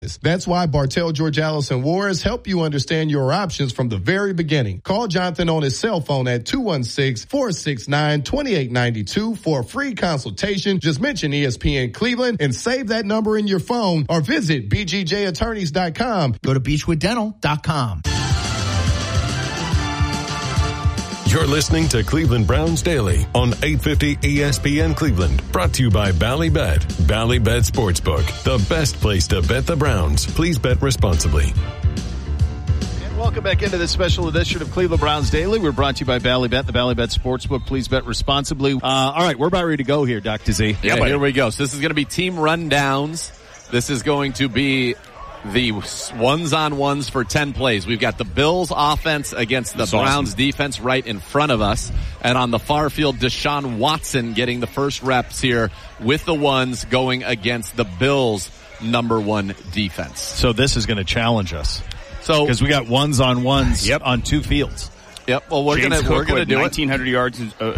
That's why Bartell, Georgalis, and Warris help you understand your options from the very beginning. Call Jonathan on his cell phone at 216-469-2892 for a free consultation. Just mention ESPN Cleveland and save that number in your phone or visit bgjattorneys.com. Go to beechwooddental.com. You're listening to Cleveland Browns Daily on 850 ESPN Cleveland. Brought to you by Ballybet. Ballybet Sportsbook, the best place to bet the Browns. Please bet responsibly. And welcome back into this special edition of Cleveland Browns Daily. We're brought to you by Ballybet, the Ballybet Sportsbook. Please bet responsibly. All right, we're about ready to go here, Dr. Z. Yeah, here we go. So this is going to be team rundowns. This is going to be the ones-on-ones for 10 plays. We've got the Bills offense against the Browns defense right in front of us. And on the far field, Deshaun Watson getting the first reps here with the ones going against the Bills' number one defense. So this is going to challenge us. So because we got ones-on-ones on two fields. Yep. Well, we're going to do 1,900 yards,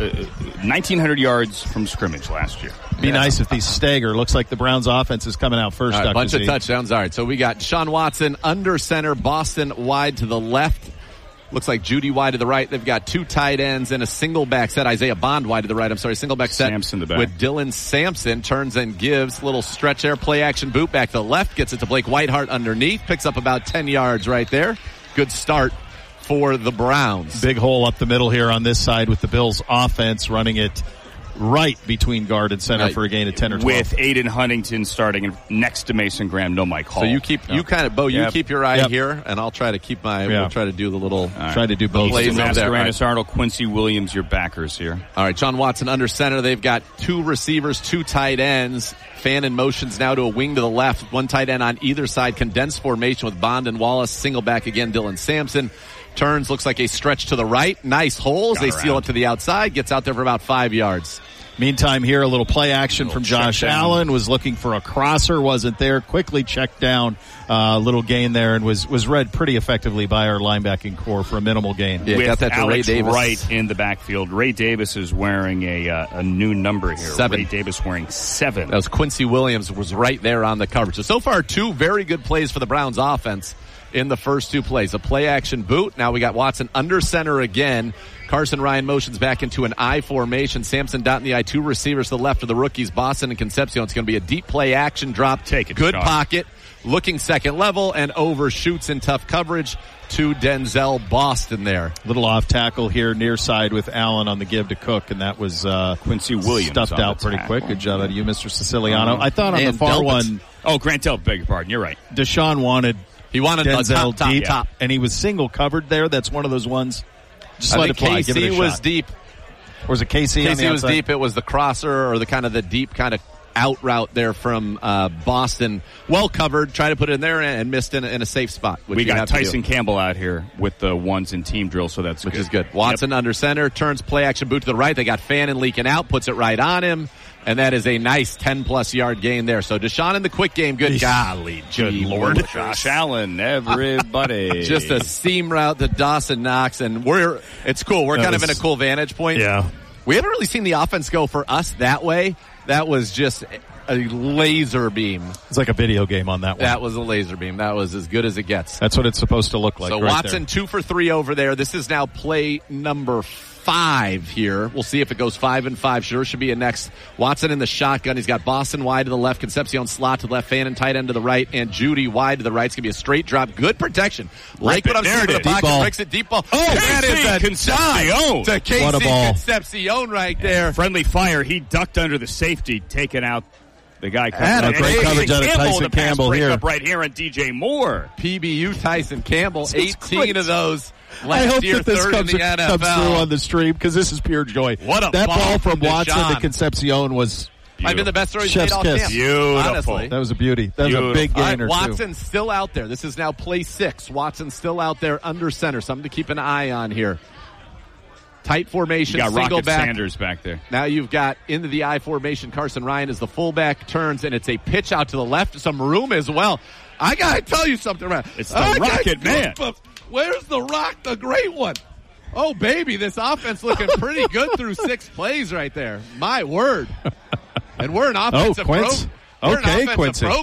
1,900 yards from scrimmage last year. Be nice if these stagger. Looks like the Browns offense is coming out first. All right, a bunch of touchdowns. All right, so we got Deshaun Watson under center, Boston wide to the left. Looks like Judy wide to the right. They've got two tight ends and a single back set. Isaiah Bond wide to the right. I'm sorry, single back set Sampson the back. With Dylan Sampson. Turns and gives. Little stretch there, play action boot back to the left. Gets it to Blake Whiteheart underneath. Picks up about 10 yards right there. Good start for the Browns. Big hole up the middle here on this side with the Bills offense running it right between guard and center for a gain of 10 or 12. With Aiden Huntington starting next to Mason Graham, no Mike Hall. So you keep you keep your eye here, and I'll try to keep my. We'll try to do the little. Try to do both. Plays over there. Mascarenas, Arnold, Quincy Williams, your backers here. All right, John Watson under center. They've got two receivers, two tight ends. Fan in motions now to a wing to the left. One tight end on either side. Condensed formation with Bond and Wallace. Single back again, Dylan Sampson. Turns, looks like a stretch to the right. Nice holes. They seal it to the outside. Gets out there for about 5 yards. Meantime, here a little play action from Josh Allen. Was looking for a crosser, wasn't there. Quickly checked down, little gain there, and was read pretty effectively by our linebacking core for a minimal gain. Yeah, with got that to Alex Ray Davis Wright in the backfield. Ray Davis is wearing a new number here. 7. Ray Davis wearing 7. That was Quincy Williams was right there on the coverage. So far, two very good plays for the Browns offense in the first two plays. A play action boot. Now we got Watson under center again. Carson Ryan motions back into an I formation. Samson dot in the I, two receivers to the left of the rookies, Boston and Concepcion. It's going to be a deep play action drop. Take it. Good shot. pocket. Looking second level and overshoots in tough coverage to Denzel Boston there. Little off tackle here near side with Allen on the give to Cook, and that was Quincy Williams stuffed out pretty quick. Good job out of you, Mr. Siciliano. I thought on the far one. Oh, Grant Delpit, beg your pardon. You're right. Deshaun wanted Denzel the deep, top. and he was single covered there. That's one of those ones. Just I let think it fly. Give it a KC was shot. deep. Or was it KC? KC was deep. It was the crosser or the kind of the deep kind of out route there from Boston. Well covered. Tried to put it in there and missed in a safe spot. We got Tyson Campbell out here with the ones in team drill, so that's which is good. Watson under center, turns play action boot to the right. They got Fannin leaking out, puts it right on him. And that is a nice 10-plus yard gain there. So Deshaun in the quick game. Good golly. Good Lord. Josh Allen, everybody. Just a seam route to Dawson Knox. And it's cool. We're kind of in a cool vantage point. Yeah. We haven't really seen the offense go for us that way. That was just a laser beam. It's like a video game on that one. That was a laser beam. That was as good as it gets. That's what it's supposed to look like. So right Watson, there. 2 for 3 over there. This is now play number 5 here. We'll see if it goes 5 and 5. Sure should be a next. Watson in the shotgun. He's got Boston wide to the left, Concepcion slot to the left, Fannin tight end to the right, and Judy wide to the right. It's going to be a straight drop. Good protection. Like what I'm seeing in the pocket. Breaks it deep ball. Oh, that is a Concepcion. to Casey What a ball. Concepcion right there. Friendly fire. He ducked under the safety, taking out the guy. And a great coverage out of Tyson Campbell here. Up right here on DJ Moore. PBU Tyson Campbell, 18 of those. I hope year, that this third comes in the NFL. through on the stream because this is pure joy. What a that ball from Deshaun. Watson to Concepcion was Might have been the best story Chef's made all kiss. camp. Beautiful. Honestly. That was a beauty. That was a big gainer, all right, too. Watson's still out there. This is now play 6. Watson's still out there under center. Something to keep an eye on here. Tight formation, You got single Rocket back. Sanders back there. Now you've got into the I formation. Carson Ryan is the fullback, turns, and it's a pitch out to the left. Some room as well. I got to tell you something, man. It's the Rocket Man. Where's the Rock, the great one? Oh, baby, this offense looking pretty good through 6 plays right there. My word. And we're an offensive Quince. program. Okay, Quincy. Program.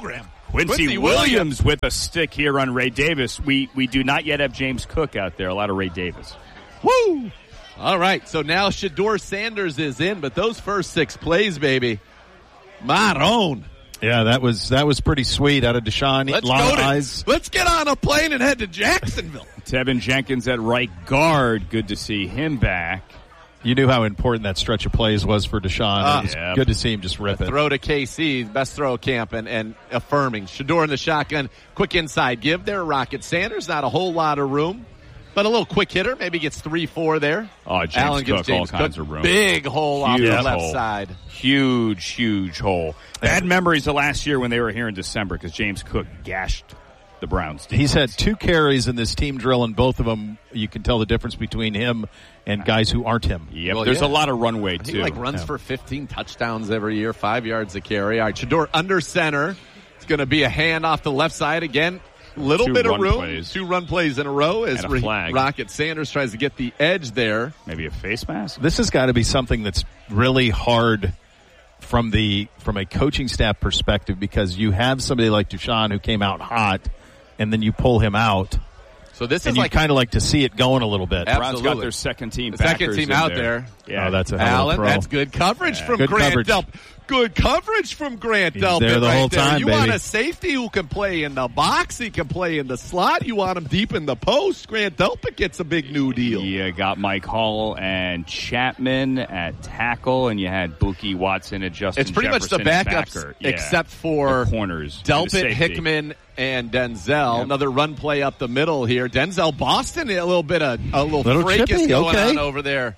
Quincy Williams with a stick here on Ray Davis. We do not yet have James Cook out there. A lot of Ray Davis. Woo! All right, so now Shedeur Sanders is in, but those first 6 plays, baby, Maroon. Yeah, that was pretty sweet out of Deshaun. Let's get on a plane and head to Jacksonville. Tevin Jenkins at right guard. Good to see him back. You knew how important that stretch of plays was for Deshaun. It was good to see him just rip it. Throw to KC, best throw of camp, and affirming. Shedeur in the shotgun, quick inside give there. Rocket Sanders, not a whole lot of room, but a little quick hitter. Maybe gets 3-4 there. Oh, James Allen Cook, gives James all kinds of room. Big hole off the left side. Huge hole. Bad memories of last year when they were here in December because James Cook gashed the Browns. He's had 2 carries in this team drill, and both of them, you can tell the difference between him and guys who aren't him. Yep, well, there's a lot of runway, too. He runs for 15 touchdowns every year, 5 yards a carry. All right, Shedeur under center. It's going to be a hand off the left side again. Little bit of room. Plays. 2 run plays in a row as Rocket Sanders tries to get the edge there. Maybe a face mask. This has got to be something that's really hard from a coaching staff perspective, because you have somebody like Deshaun who came out hot, and then you pull him out. So this and is you kind of like to see it going a little bit. Browns got their second team. Second team out there. Yeah, that's a hell of a throw. That's good coverage from Grant Delpit. Good coverage from Grant Delpit. There the whole time, you want a safety who can play in the box. He can play in the slot. You want him deep in the post. Grant Delpit gets a big new deal. You got Mike Hall and Chapman at tackle, and you had Buki, Watson, and Justin It's pretty Jefferson much the backups, except for the corners, Delpit, Hickman, and Denzel. Yep. Another run play up the middle here. Denzel Boston, a little fracas going on over there.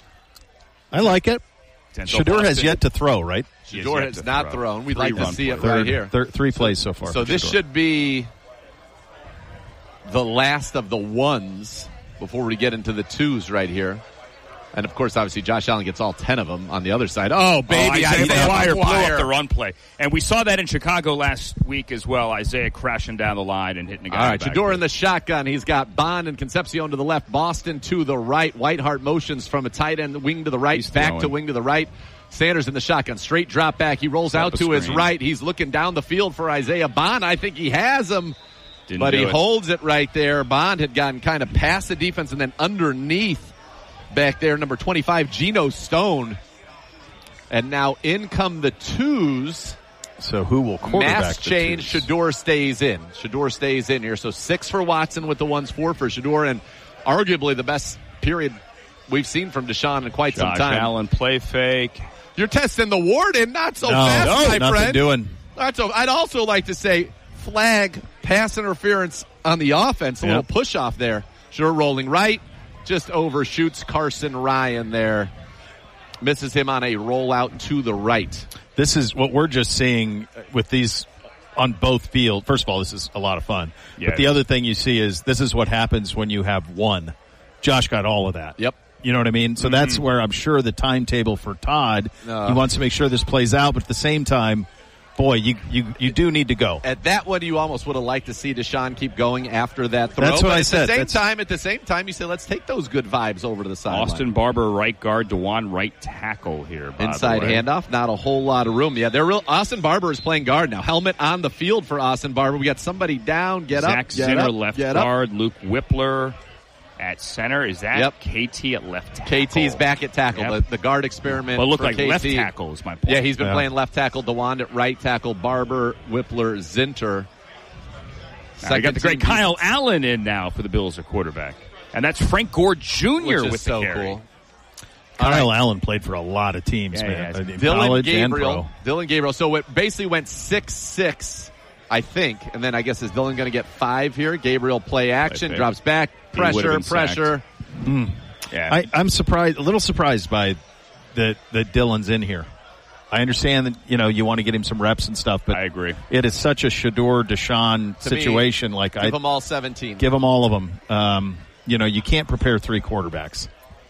I like it. Shedeur has yet to throw, right? Shedeur has not thrown. We'd like to see it right here. 3 plays so far. So this should be the last of the ones before we get into the 2s right here. And, of course, obviously, Josh Allen gets all 10 of them on the other side. Oh, baby. Isaiah McGuire blew up the run play. And we saw that in Chicago last week as well. Isaiah crashing down the line and hitting a guy. All right, Shedeur in the shotgun. He's got Bond and Concepcion to the left, Boston to the right. Whiteheart motions from a tight end wing to the right, back to wing to the right. Sanders in the shotgun, straight drop back. He rolls out to his right. He's looking down the field for Isaiah Bond. I think he has him, but he holds it right there. Bond had gotten kind of past the defense and then underneath back there, number 25, Geno Stone. And now in come the 2s. So who will quarterback Mass change, the 2s? Shedeur stays in. Shedeur stays in here. So 6 for Watson with the 1s, 4 for Shedeur, and arguably the best period we've seen from Deshaun in quite some time. Allen play fake. You're testing the warden, not so fast, my friend. Doing. I'd also like to say flag pass interference on the offense, a little push off there. Shedeur rolling right, just overshoots Carson Ryan there. Misses him on a rollout to the right. This is what we're just seeing with these on both fields. First of all, this is a lot of fun. Yeah, but the other thing you see is this is what happens when you have one. Josh got all of that. Yep. You know what I mean? So that's where I'm sure the timetable for Todd, he wants to make sure this plays out, but at the same time, boy, you do need to go. At that one, you almost would have liked to see Deshaun keep going after that throw. That's what I said. At the same time, you say, let's take those good vibes over to the sideline. Austin Barber, right guard, DeJuan, right tackle here. Inside handoff, not a whole lot of room. Yeah, Austin Barber is playing guard now. Helmet on the field for Austin Barber. We got somebody down. Zach Zinner, left guard. Luke Whippler at center. Is that KT at left tackle? KT's back at tackle. The guard experiment. Well, it looked like KT. left tackle is my point. Yeah, he's been playing left tackle. DeWand at right tackle. Barber, Whippler, Zinter. We got the great Kyle Allen in now for the Bills at quarterback. And that's Frank Gore Jr. with the carry. Cool. Kyle Allen played for a lot of teams, man. Dylan Gabriel. So it basically went 6-6, I think. And then I guess is Dylan going to get 5 here? Gabriel play action, drops back, pressure. Yeah. I'm surprised, a little surprised by that Dylan's in here. I understand that, you want to get him some reps and stuff, but I agree. It is such a Shedeur Deshaun situation. Give them all 17. Give them all of them. You can't prepare 3 quarterbacks.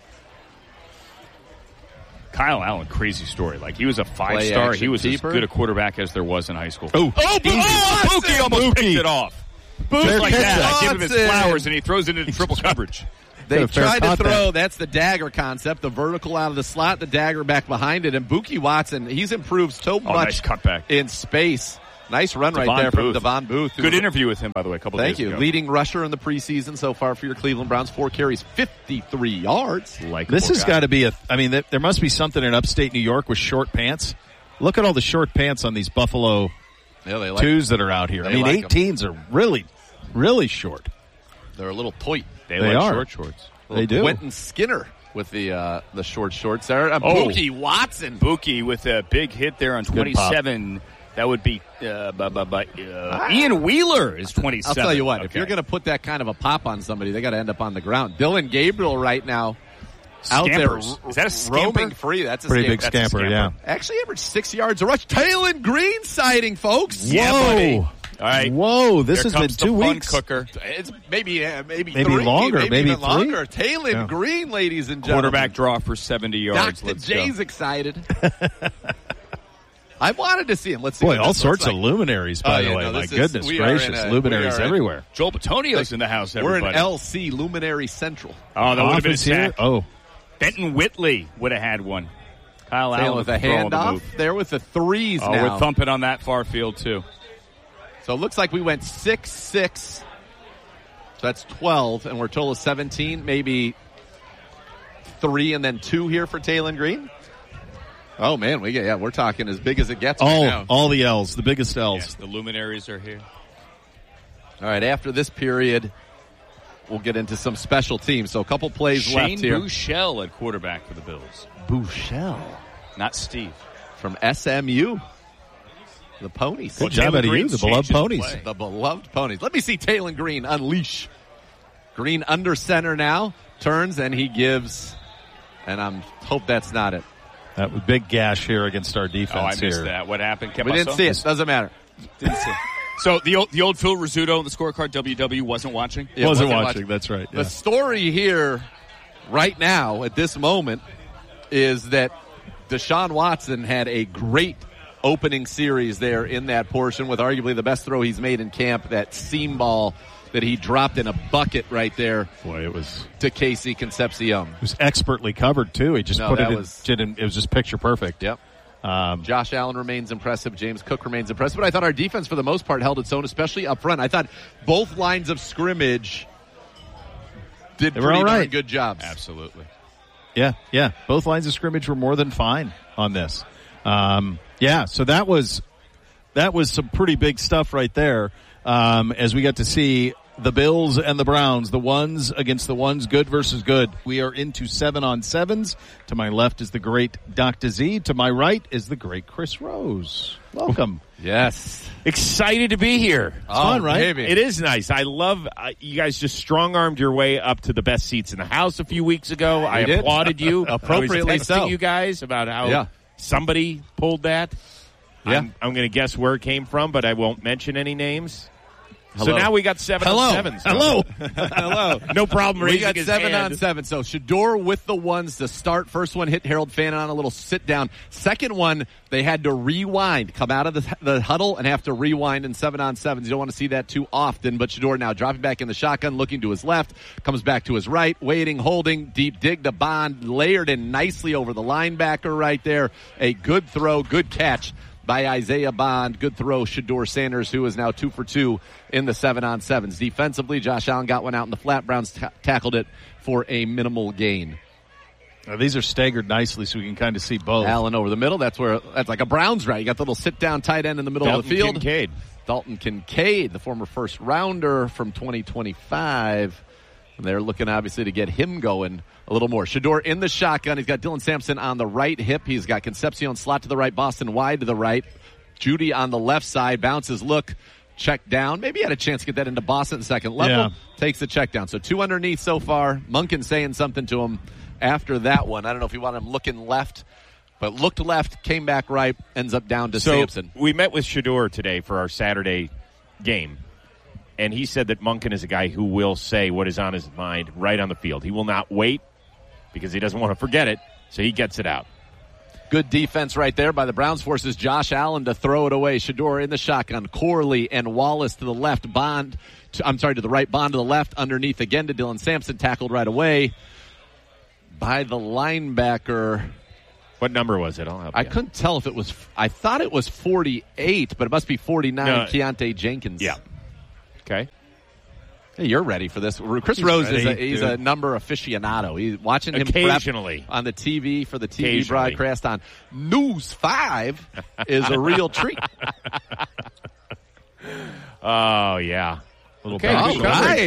Kyle Allen, crazy story. Like, he was a 5-star. He was as good a quarterback as there was in high school. Buki almost picked it off. Just like that. I give him his flowers, and he throws it into triple coverage. They tried to throw, that's the dagger concept, the vertical out of the slot, the dagger back behind it. And Buki Watson, he's improved so much nice cutback in space. Nice run right Devon there from Booth. Devon Booth. Good interview with him, by the way, a couple Thank days you. ago. Leading rusher in the preseason so far for your Cleveland Browns. 4 carries, 53 yards. This has got to be there must be something in upstate New York with short pants. Look at all the short pants on these Buffalo twos that are out here. I mean, 18s are really, really short. They're a little tight. They like are. short shorts. They do. Quentin Skinner with the short shorts there. Buki Watson. Buki with a big hit there on 27. That would be Ian Wheeler is 27. I'll tell you what, if you're going to put that kind of a pop on somebody, they got to end up on the ground. Dylan Gabriel right now out there Is that a scamper? roaming free. That's a Pretty big scamper. That's a scamper, yeah. Actually averaged 6 yards a rush. Talon Green sighting, folks. Yeah, buddy. All right. Whoa, this Here has been comes 2 the fun weeks. cooker. It's maybe Maybe longer, maybe even longer. 3. Talon Green, ladies and gentlemen. Quarterback draw for 70 yards. Dr. Let's J's go. excited. I wanted to see him. Let's see. Boy, what all this sorts looks of like. luminaries, by the way. no, My this is- goodness we are gracious, in luminaries we are in- everywhere. Joel Batonio's in the house, We're everybody. in LC Luminary Central. Oh, that would have been a Offense here. sack. Oh, Benton Whitley would have had one. Kyle Taylor Allen with a throw on the handoff move. there with the threes Oh, now. we're thumping on that far field, too. So it looks like we went 6-6. So that's 12, and we're total of 17, maybe 3 and then 2 here for Talon Green. Oh man, we're talking as big as it gets right now. all the L's, the biggest L's. Yes, the luminaries are here. All right, after this period, we'll get into some special teams. So a couple plays Shane left here. Bouchel at quarterback for the Bills. Bouchel Not Steve. from SMU. The Ponies. Good job out of you, the beloved Ponies. The beloved Ponies. Let me see Talon Green unleash. Green under center now. Turns and he gives. And I hope that's not it. That was big gash here against our defense. Oh, I missed here. that. What happened? We didn't see it. Doesn't matter. Didn't see it. So the old Phil Rizzuto, the scorecard WW, wasn't watching? Yeah, Wasn't watching. That's right. The Yeah. story here, right now, at this moment, is that Deshaun Watson had a great opening series there in that portion with arguably the best throw he's made in camp, that seam ball that he dropped in a bucket right there. Boy, it was to Casey Concepcion. It was expertly covered too. He just put it in. It was just picture perfect. Yep. Josh Allen remains impressive. James Cook remains impressive. But I thought our defense, for the most part, held its own, especially up front. I thought both lines of scrimmage did pretty darn good jobs. Absolutely. Yeah. Both lines of scrimmage were more than fine on this. So that was some pretty big stuff right there. As we got to see the Bills and the Browns, the ones against the ones, good versus good. We are into 7-on-7s. To my left is the great Dr. Z. To my right is the great Chris Rose. Welcome. Yes. Excited to be here. It's fun, right? Baby. It is nice. I love you guys just strong-armed your way up to the best seats in the house a few weeks ago. I did. applauded you. Appropriately I was texting so. you guys about how somebody pulled that. Yeah. I'm going to guess where it came from, but I won't mention any names. Hello. So now we got 7-on-7s. Hello. No problem We raising got his 7-on-7. hand. So Shador with the ones to start. First one hit Harold Fannin on a little sit down. Second one, they had to rewind, come out of the huddle and have to rewind in 7-on-7s. You don't want to see that too often, but Shador now dropping back in the shotgun, looking to his left, comes back to his right, waiting, holding, deep dig to Bond, layered in nicely over the linebacker right there. A good throw, good catch by Isaiah Bond. Good throw, Shador Sanders, who is now 2 for 2 in the 7-on-7s. Defensively, Josh Allen got one out in the flat. Browns tackled it for a minimal gain. Now, these are staggered nicely, so we can kind of see both. Allen over the middle. That's like a Browns route. You got the little sit-down tight end in the middle of the field. Dalton Kincaid, the former first rounder from 2025. And they're looking, obviously, to get him going a little more. Shador in the shotgun. He's got Dylan Sampson on the right hip. He's got Concepcion slot to the right, Boston wide to the right. Judy on the left side. Bounces, look, check down. Maybe he had a chance to get that into Boston second level. Yeah. Takes the check down. So 2 underneath so far. Munkin saying something to him after that one. I don't know if you want him looking left, but looked left, came back right, ends up down to Sampson. We met with Shador today for our Saturday game. And he said that Munkin is a guy who will say what is on his mind right on the field. He will not wait because he doesn't want to forget it, so he gets it out. Good defense right there by the Browns. Forces Josh Allen to throw it away. Shador in the shotgun. Corley and Wallace to the left. To the right. Bond to the left. Underneath again to Dylan Sampson. Tackled right away by the linebacker. What number was it? I'll help you. I couldn't tell if it was. I thought it was 48, but it must be 49. No. Keontae Jenkins. Yeah. Okay. Hey, you're ready for this. Chris Rose is a number aficionado. He's watching him occasionally on the TV for the TV broadcast on News 5 is a real treat. Oh yeah. Okay, all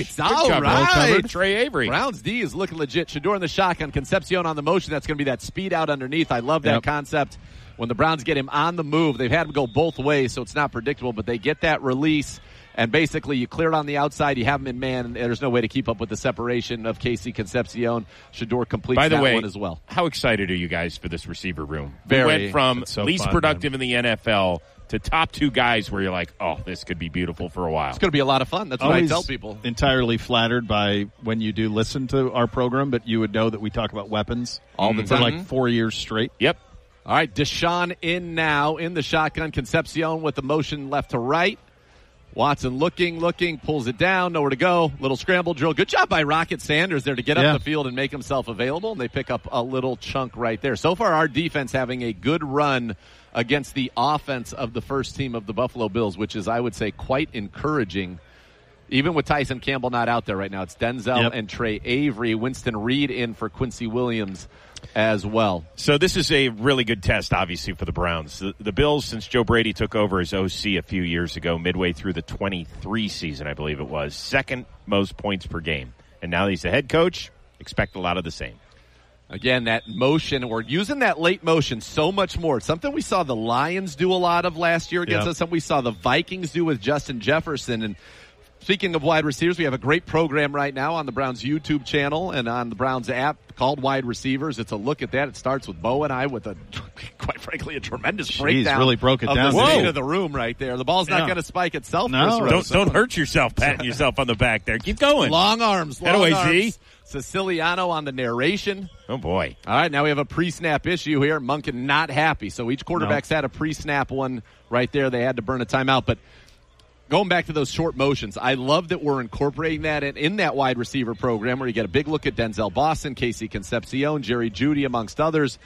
right. Trey Avery. Browns D is looking legit. Shedeur in the shotgun. Concepcion on the motion. That's going to be that speed out underneath. I love that concept. When the Browns get him on the move, they've had him go both ways, so it's not predictable, but they get that release, and basically you clear it on the outside, you have him in man, and there's no way to keep up with the separation of Casey Concepcion. Shedeur completes that one as well. How excited are you guys for this receiver room? Very. We went from least productive in the NFL to top two guys where you're like, oh, this could be beautiful for a while. It's going to be a lot of fun. That's what I tell people. Entirely flattered by when you do listen to our program, but you would know that we talk about weapons all the time. For like 4 years straight. Yep. All right, Deshaun in now in the shotgun. Concepcion with the motion left to right. Watson looking, pulls it down, nowhere to go. Little scramble drill. Good job by Rocket Sanders there to get up the field and make himself available, and they pick up a little chunk right there. So far, our defense having a good run against the offense of the first team of the Buffalo Bills, which is, I would say, quite encouraging. Even with Tyson Campbell not out there right now, it's Denzel and Trey Avery. Winston Reed in for Quincy Williams as well. So this is a really good test, obviously, for the Browns. The Bills, since Joe Brady took over as OC a few years ago, midway through the 23 season, I believe it was, second most points per game. And now he's the head coach. Expect a lot of the same. Again, that motion, we're using that late motion so much more. It's something we saw the Lions do a lot of last year against us, something we saw the Vikings do with Justin Jefferson. And speaking of wide receivers, we have a great program right now on the Browns YouTube channel and on the Browns app called Wide Receivers. It's a look at that. It starts with Bo and I with quite frankly, a tremendous breakdown. Really broke it down. The state of the room right there. The ball's not going to spike itself. No, don't hurt yourself patting yourself on the back there. Keep going. Long arms. Z. Siciliano on the narration. Oh, boy. All right, now we have a pre-snap issue here. Monken not happy. So each quarterback's had a pre-snap one right there. They had to burn a timeout. But going back to those short motions, I love that we're incorporating that in that wide receiver program where you get a big look at Denzel Boston, Casey Concepcion, Jerry Jeudy, amongst others.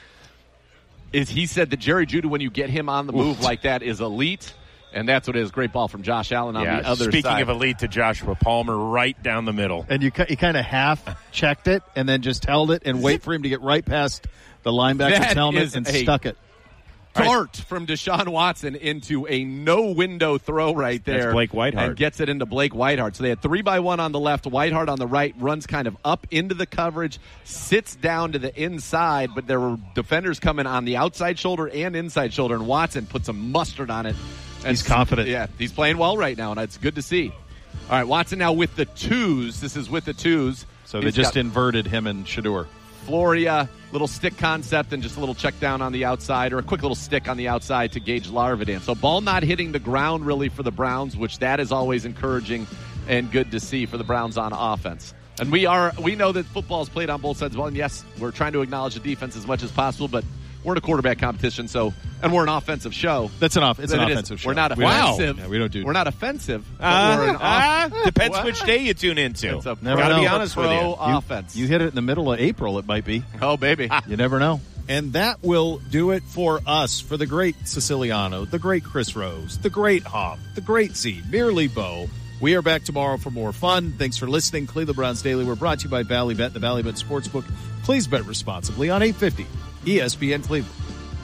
He said that Jerry Jeudy, when you get him on the move like that, is elite. And that's what it is. Great ball from Josh Allen on the other side. Speaking of elite, to Joshua Palmer right down the middle. And you kind of half-checked it and then just held it and wait for him to get right past the linebacker's helmet and stuck it. Dart from Deshaun Watson into a no-window throw right there. That's Blake Whitehart. And gets it into Blake Whitehart. So they had 3-by-1 on the left, Whitehart on the right, runs kind of up into the coverage, sits down to the inside, but there were defenders coming on the outside shoulder and inside shoulder, and Watson put some mustard on it. He's confident. Yeah, he's playing well right now, and it's good to see. All right, Watson now with the twos. This is with the twos. So they just inverted him and Shedeur. Floria, little stick concept, and just a little check down on the outside, or a quick little stick on the outside to Gage Larvidan. So ball not hitting the ground really for the Browns, which that is always encouraging and good to see for the Browns on offense. And we know that football is played on both sides of the ball, and yes, we're trying to acknowledge the defense as much as possible, but we're in a quarterback competition, and we're an offensive show. It's an offensive show. We're not offensive. Yeah, we don't do. We're not offensive. Depends which day you tune into. Gotta be honest with you. Offense. You hit it in the middle of April, it might be. Oh, baby. You never know. And that will do it for us, for the great Siciliano, the great Chris Rose, the great Hop, the great Z, merely Bo. We are back tomorrow for more fun. Thanks for listening. Cleveland Browns Daily. We're brought to you by Bally Bet, the Bally Bet Sportsbook. Please bet responsibly on 850 ESPN Cleveland.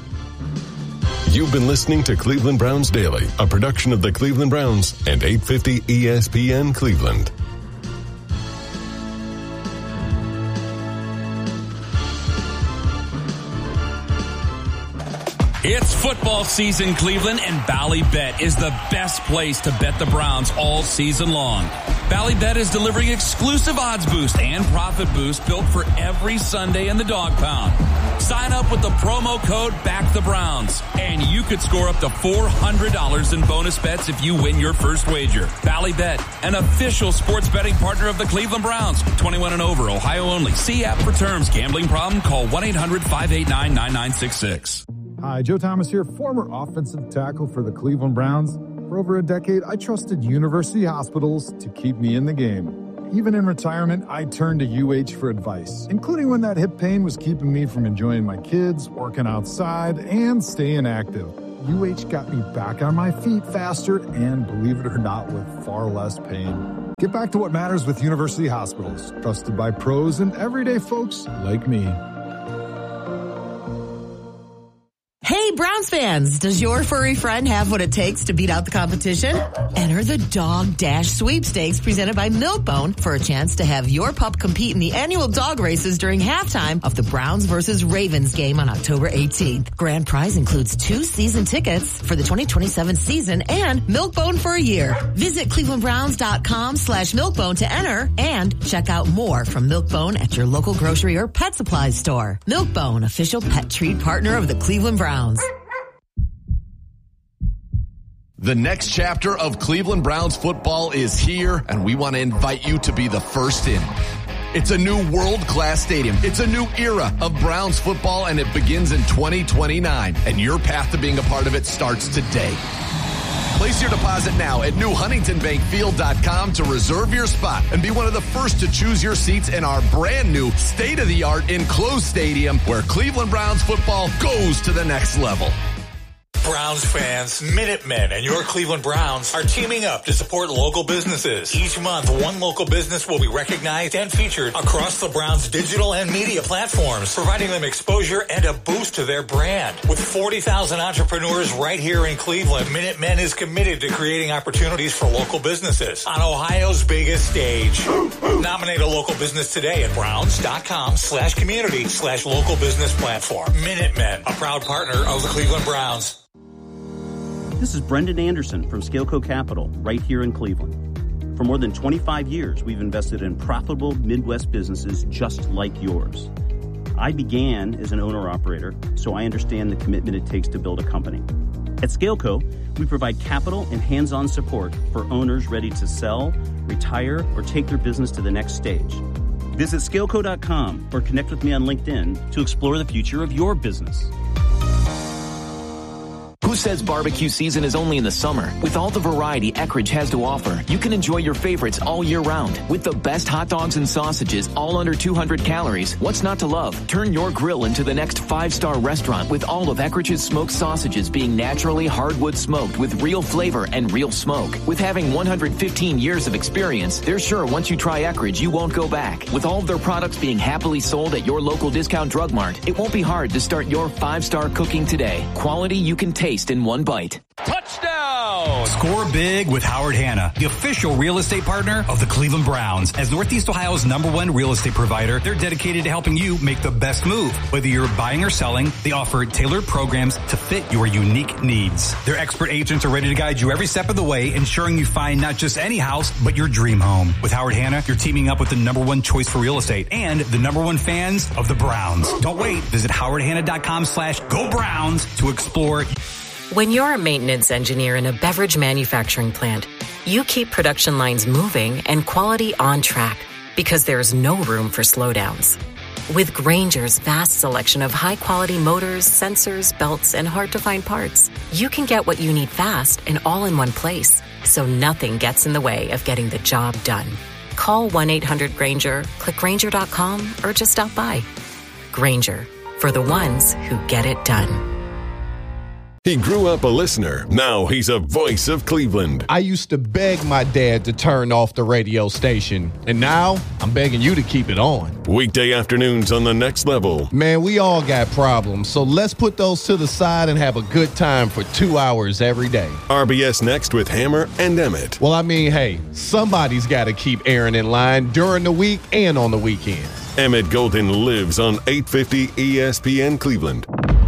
You've been listening to Cleveland Browns Daily, a production of the Cleveland Browns and 850 ESPN Cleveland. It's football season, Cleveland, and Bally Bet is the best place to bet the Browns all season long. Bally Bet is delivering exclusive odds boost and profit boost built for every Sunday in the dog pound. Sign up with the promo code BackTheBrowns, and you could score up to $400 in bonus bets if you win your first wager. Bally Bet, an official sports betting partner of the Cleveland Browns. 21 and over, Ohio only. See app for terms. Gambling problem? Call 1-800-589-9966. Hi, Joe Thomas here, former offensive tackle for the Cleveland Browns. For over a decade, I trusted university hospitals to keep me in the game. even in retirement, I turned to UH for advice, including when that hip pain was keeping me from enjoying my kids, working outside, and staying active. UH got me back on my feet faster and, believe it or not, with far less pain. Get back to what matters with University Hospitals, trusted by pros and everyday folks like me. Hey, Browns fans, does your furry friend have what it takes to beat out the competition? Enter the Dog Dash Sweepstakes presented by Milk-Bone for a chance to have your pup compete in the annual dog races during halftime of the Browns versus Ravens game on October 18th. Grand prize includes 2 season tickets for the 2027 season and Milk-Bone for a year. Visit clevelandbrowns.com/Milk-Bone to enter and check out more from Milk-Bone at your local grocery or pet supplies store. Milk-Bone, official pet treat partner of the Cleveland Browns. The next chapter of Cleveland Browns football is here, and we want to invite you to be the first in. It's a new world-class stadium. It's a new era of Browns football, and it begins in 2029. And your path to being a part of it starts today. Place your deposit now at newhuntingtonbankfield.com to reserve your spot and be one of the first to choose your seats in our brand new state-of-the-art enclosed stadium where Cleveland Browns football goes to the next level. Browns fans, Minutemen, and your Cleveland Browns are teaming up to support local businesses. Each month, one local business will be recognized and featured across the Browns' digital and media platforms, providing them exposure and a boost to their brand. With 40,000 entrepreneurs right here in Cleveland, Minutemen is committed to creating opportunities for local businesses on Ohio's biggest stage. Nominate a local business today at browns.com/community/local business platform. Minutemen, a proud partner of the Cleveland Browns. This is Brendan Anderson from Scaleco Capital, right here in Cleveland. For more than 25 years, we've invested in profitable Midwest businesses just like yours. I began as an owner-operator, so I understand the commitment it takes to build a company. At Scaleco, we provide capital and hands-on support for owners ready to sell, retire, or take their business to the next stage. Visit Scaleco.com or connect with me on LinkedIn to explore the future of your business. Who says barbecue season is only in the summer? With all the variety Eckrich has to offer, you can enjoy your favorites all year round. With the best hot dogs and sausages, all under 200 calories, what's not to love? Turn your grill into the next 5-star restaurant with all of Eckrich smoked sausages being naturally hardwood smoked with real flavor and real smoke. With having 115 years of experience, they're sure once you try Eckrich, you won't go back. With all of their products being happily sold at your local discount drug mart, it won't be hard to start your 5-star cooking today. Quality you can taste in one bite. Touchdown! Score big with Howard Hanna, the official real estate partner of the Cleveland Browns. As Northeast Ohio's #1 real estate provider, they're dedicated to helping you make the best move. Whether you're buying or selling, they offer tailored programs to fit your unique needs. Their expert agents are ready to guide you every step of the way, ensuring you find not just any house, but your dream home. With Howard Hanna, you're teaming up with the #1 choice for real estate and the #1 fans of the Browns. Don't wait. Visit howardhanna.com/Go Browns to explore. When you're a maintenance engineer in a beverage manufacturing plant, you keep production lines moving and quality on track because there's no room for slowdowns. With Grainger's vast selection of high-quality motors, sensors, belts, and hard-to-find parts, you can get what you need fast and all in one place, so nothing gets in the way of getting the job done. Call 1-800-GRAINGER, click Grainger.com, or just stop by. Grainger, for the ones who get it done. He grew up a listener. Now he's a voice of Cleveland. I used to beg my dad to turn off the radio station, and now I'm begging you to keep it on. Weekday afternoons on The Next Level. Man, we all got problems, so let's put those to the side and have a good time for 2 hours every day. RBS Next with Hammer and Emmett. Well, I mean, hey, somebody's got to keep Aaron in line during the week and on the weekends. Emmett Golden lives on 850 ESPN Cleveland.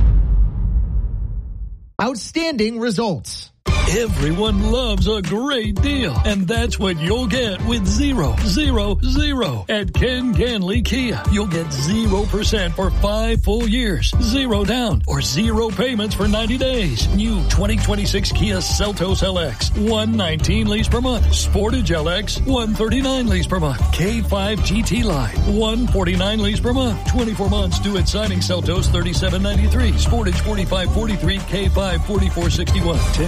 Outstanding results. Everyone loves a great deal, and that's what you'll get with 0, 0, 0 at Ken Ganley Kia. You'll get 0% for 5 full years, 0 down, or 0 payments for 90 days. New 2026 Kia Seltos LX, $119 lease per month. Sportage LX, $139 lease per month. K5 GT Line, $149 lease per month. 24 months due at signing. Seltos $37.93. Sportage $45.43. K5 $44.61. 10K miles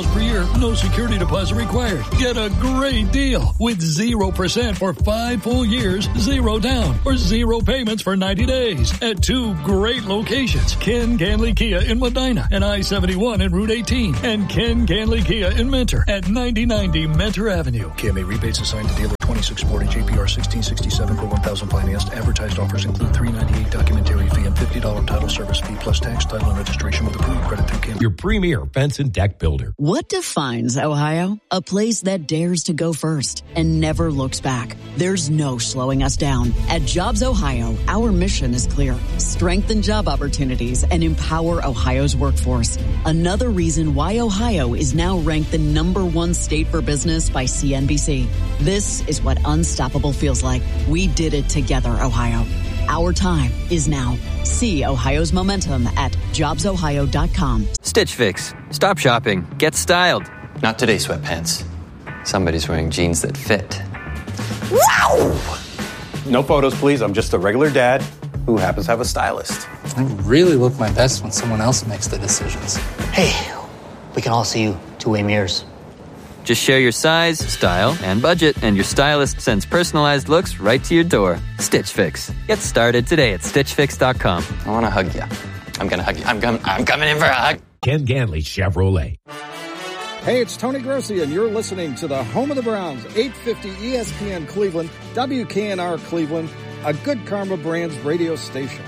per year, no security deposit required. Get a great deal with 0% for 5 full years, 0 down, or 0 payments for 90 days at 2 great locations. Ken Ganley Kia in Medina and I-71 and Route 18, and Ken Ganley Kia in Mentor at 9090 Mentor Avenue. KMA rebates assigned to dealer 2640 JPR 1667 per 1,000 financed. Advertised offers include $398 documentary fee and $50 title service fee plus tax, title, and registration with approved credit through KMA. Your premier fence and deck builder. What defines Ohio? A place that dares to go first and never looks back. There's no slowing us down. At Jobs Ohio, our mission is clear. Strengthen job opportunities and empower Ohio's workforce. Another reason why Ohio is now ranked the #1 state for business by CNBC. This is what unstoppable feels like. We did it together, Ohio. Our time is now. See Ohio's momentum at jobsohio.com. Stitch Fix. Stop shopping. Get styled. Not today, sweatpants. Somebody's wearing jeans that fit. Wow! No photos, please. I'm just a regular dad who happens to have a stylist. I really look my best when someone else makes the decisions. Hey, we can all see you two-way mirrors. Just share your size, style, and budget, and your stylist sends personalized looks right to your door. Stitch Fix. Get started today at StitchFix.com. I want to hug you. I'm going to hug you. I'm coming in for a hug. Ken Ganley Chevrolet. Hey, it's Tony Grossi, and you're listening to the home of the Browns, 850 ESPN Cleveland, WKNR Cleveland, a Good Karma Brands radio station.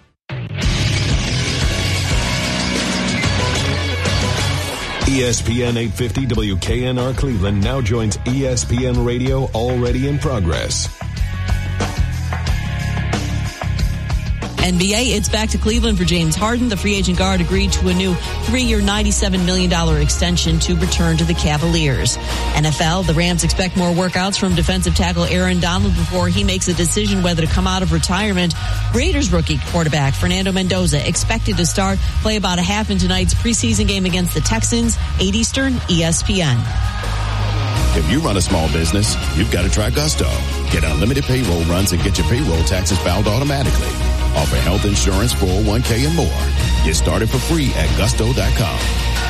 ESPN 850 WKNR Cleveland now joins ESPN Radio, already in progress. NBA, it's back to Cleveland for James Harden. The free agent guard agreed to a new 3-year, $97 million extension to return to the Cavaliers. NFL, the Rams expect more workouts from defensive tackle Aaron Donald before he makes a decision whether to come out of retirement. Raiders rookie quarterback Fernando Mendoza expected to start, play about a half in tonight's preseason game against the Texans, 8 Eastern, ESPN. If you run a small business, you've got to try Gusto. Get unlimited payroll runs and get your payroll taxes filed automatically. Offer health insurance, 401k, and more. Get started for free at gusto.com.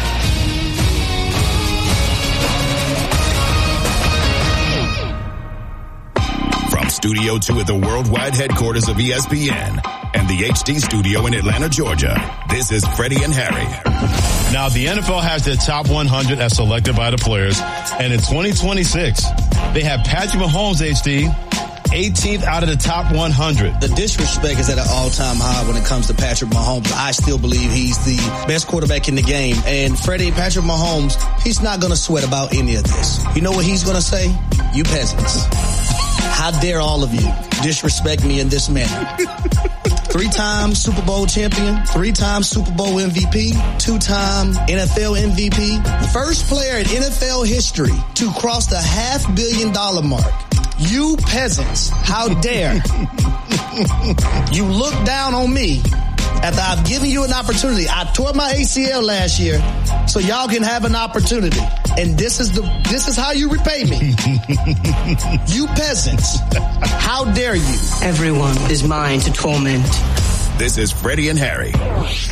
From Studio 2 at the worldwide headquarters of ESPN and the HD studio in Atlanta, Georgia, this is Freddie and Harry. Now, the NFL has their top 100 as selected by the players, and in 2026, they have Patrick Mahomes, HD, 18th out of the top 100. The disrespect is at an all-time high when it comes to Patrick Mahomes. I still believe he's the best quarterback in the game. And Patrick Mahomes, he's not going to sweat about any of this. You know what he's going to say? You peasants. How dare all of you disrespect me in this manner? 3-time Super Bowl champion, 3-time Super Bowl MVP, 2-time NFL MVP. The first player in NFL history to cross the $500 million mark. You peasants, how dare you look down on me after I've given you an opportunity. I tore my ACL last year so y'all can have an opportunity. And this is how you repay me. You peasants, how dare you? Everyone is mine to torment. This is Freddie and Harry.